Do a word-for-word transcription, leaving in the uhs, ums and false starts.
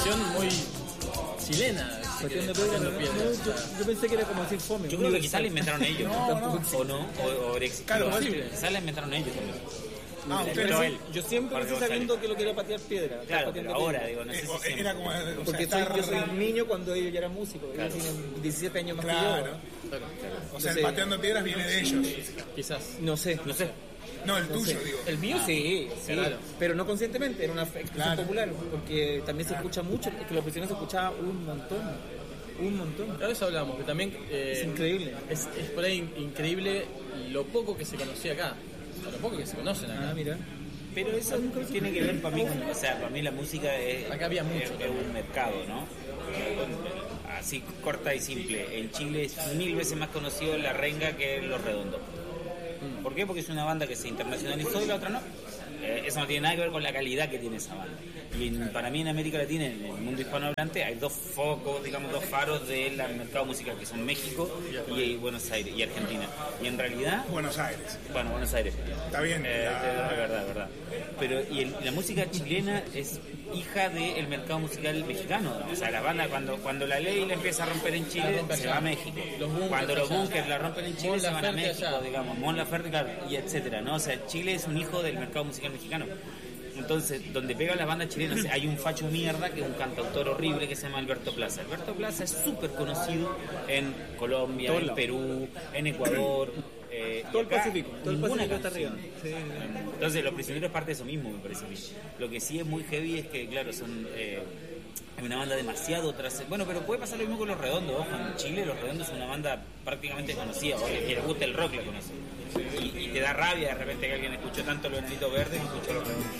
expresión muy chilena. Pateando piedra, no, piedra. no, yo, yo pensé que era como decir fome. Yo creo que quizás la inventaron ellos. No, no. O no, o, o Brexit. Claro, posible. Quizás la inventaron ellos también. Ah, Le usted inventó no- él. Yo siempre Jorge empecé sabiendo González. que lo que era patear piedra. Claro, pateando pero piedra. ahora, digo, no sé Eh, si o- siempre. era como, o sea, Porque soy, estar- yo soy un niño cuando ellos ya eran músicos. Claro. Ellos tienen diecisiete años más Claro. que yo. Claro. O sea, el Entonces- pateando piedras viene de ellos. Quizás. No sé. No sé. No, el No tuyo, sé. digo. El mío sí, sí, claro. pero no conscientemente, era una expresión Claro. popular, porque también se escucha mucho, es que los prisioneros se escuchaba un montón, un montón. Claro, eso hablamos, que también eh, Es increíble. Es, es por ahí in- increíble lo poco que se conocía acá, o lo poco que se conocen acá. Ah, mira. Pero eso tiene que ver para mí, o sea, para mí la música es, Acá había mucho es, es también. un mercado, ¿no? Así corta y simple. En Chile es mil veces más conocido La Renga que Los Redondos. ¿Por qué? Porque es una banda que se internacionalizó y la otra no. Eh, eso no tiene nada que ver con la calidad que tiene esa banda. Y en- para mí en América Latina, en el mundo hispanohablante, hay dos focos, digamos, dos faros del mercado musical, que son México y, y Buenos Aires y Argentina. Y en realidad, Buenos Aires. bueno, Buenos Aires. Está bien. Eh, la- es verdad, es verdad. Pero y el- la música chilena es hija del mercado musical mexicano. O sea, la banda cuando cuando la ley la empieza a romper en Chile, rompe se allá. va a México. Los bunkers Cuando los allá. bunkers la rompen en Chile, Mon se van a Laferte México, allá. digamos. Mon Laferte, claro, y etcétera, ¿no? O sea, Chile es un hijo del mercado musical mexicano. Entonces, donde pega la banda chilena, o sea, hay un facho mierda que es un cantautor horrible que se llama Alberto Plaza. Alberto Plaza es súper conocido en Colombia, Todo en lado. Perú, en Ecuador. eh, y Todo el acá, Pacífico, todo el ninguna Pacífico está canción. arriba. Sí. Entonces, Los Prisioneros es parte de eso mismo, me parece a mí. Lo que sí es muy heavy es que, claro, son eh, es una banda demasiado tras... Bueno, pero puede pasar lo mismo con Los Redondos. Ojo, en Chile Los Redondos es una banda prácticamente conocida, o que le gusta el rock la conoce. Y, y te da rabia de repente que alguien escuchó tanto Los Enanitos Verdes y escuchó Los Redondos.